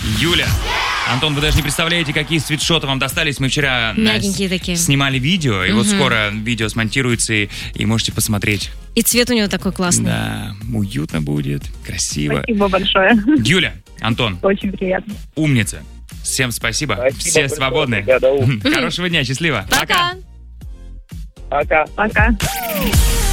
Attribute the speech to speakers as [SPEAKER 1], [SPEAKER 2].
[SPEAKER 1] Юля. Антон, вы даже не представляете, какие свитшоты вам достались. Мы вчера
[SPEAKER 2] мягенькие такие
[SPEAKER 1] снимали видео, и вот скоро видео смонтируется, и можете посмотреть.
[SPEAKER 2] И цвет у него такой классный.
[SPEAKER 1] Да, уютно будет, красиво.
[SPEAKER 3] Спасибо большое.
[SPEAKER 1] Юля, Антон.
[SPEAKER 3] Очень приятно.
[SPEAKER 1] Умница. Всем спасибо. Все
[SPEAKER 4] большое,
[SPEAKER 1] свободны.
[SPEAKER 4] ребята.
[SPEAKER 1] Хорошего дня, счастливо.
[SPEAKER 2] Пока.
[SPEAKER 4] Пока.
[SPEAKER 3] Пока.